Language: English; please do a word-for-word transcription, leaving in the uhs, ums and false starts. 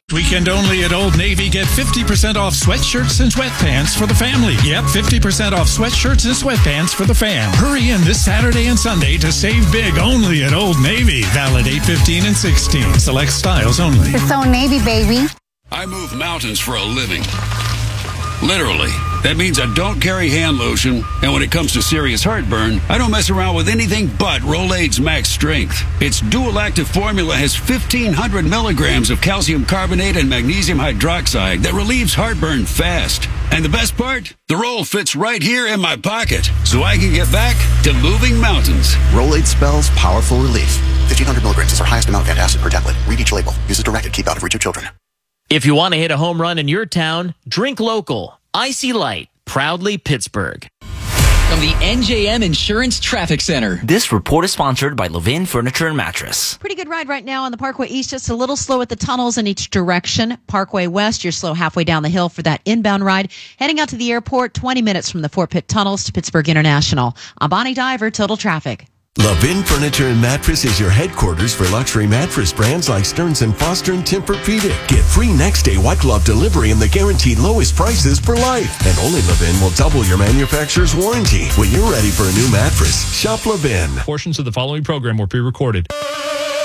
Weekend only at Old Navy. Get fifty percent off sweatshirts and sweatpants for the family. Yep, fifty percent off sweatshirts and sweatpants for the fam. Hurry in this Saturday and Sunday to save big only at Old Navy. Valid eight fifteen and sixteen. Select styles only. It's Old Navy, baby. I move mountains for a living. Literally. That means I don't carry hand lotion, and when it comes to serious heartburn, I don't mess around with anything but Rolaids Max Strength. Its dual-active formula has fifteen hundred milligrams of calcium carbonate and magnesium hydroxide that relieves heartburn fast. And the best part? The roll fits right here in my pocket, so I can get back to moving mountains. Rolaids spells powerful relief. fifteen hundred milligrams is our highest amount of antacid per tablet. Read each label. Use as directed. Keep out of reach of children. If you want to hit a home run in your town, drink local. Icy Light, proudly Pittsburgh. From the N J M Insurance Traffic Center. This report is sponsored by Levin Furniture and Mattress. Pretty good ride right now on the Parkway East, just a little slow at the tunnels in each direction. Parkway West, you're slow halfway down the hill for that inbound ride. Heading out to the airport, twenty minutes from the Fort Pitt tunnels to Pittsburgh International. I'm Bonnie Diver, Total Traffic. Levin Furniture and Mattress is your headquarters for luxury mattress brands like Stearns and Foster and Tempur-Pedic. Get free next day white glove delivery and the guaranteed lowest prices for life. And only Levin will double your manufacturer's warranty. When you're ready for a new mattress, shop Levin. Portions of the following program were pre-recorded.